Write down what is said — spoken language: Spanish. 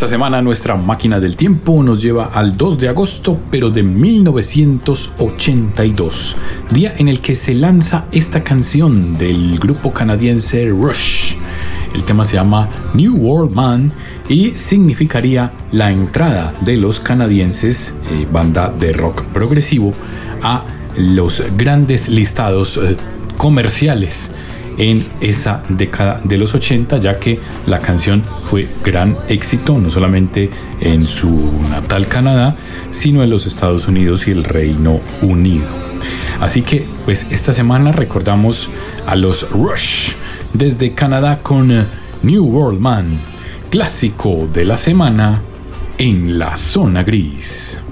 Esta semana nuestra máquina del tiempo nos lleva al 2 de agosto, pero de 1982, día en el que se lanza esta canción del grupo canadiense Rush. El tema se llama New World Man y significaría la entrada de los canadienses, banda de rock progresivo, a los grandes listados comerciales en esa década de los 80, ya que la canción fue gran éxito no solamente en su natal Canadá, sino en los Estados Unidos y el Reino Unido. Así que pues esta semana recordamos a los Rush desde Canadá con New World Man, clásico de la semana en la zona gris.